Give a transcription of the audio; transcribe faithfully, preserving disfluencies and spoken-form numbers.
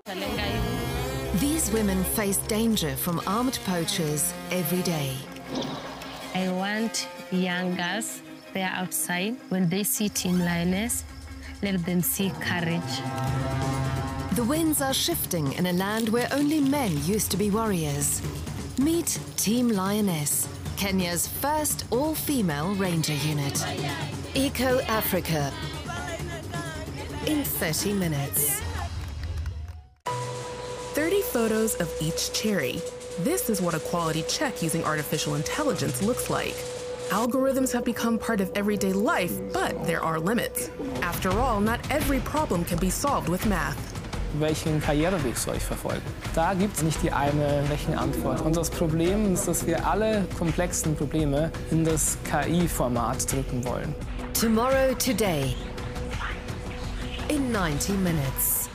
These women face danger from armed poachers every day. I want young girls, they are outside. When they see Team Lioness, let them see courage. The winds are shifting in a land where only men used to be warriors. Meet Team Lioness, Kenya's first all-female ranger unit. Eco Africa in thirty minutes. thirty photos of each cherry. This is what a quality check using artificial intelligence looks like. Algorithms have become part of everyday life, but there are limits. After all, not every problem can be solved with math. Welchen Karriereweg soll ich verfolgen? Da gibt es nicht die eine Rechenantwort. Und das Problem ist, dass wir alle komplexen Probleme in das K I-Format drücken wollen. Tomorrow Today in ninety minutes.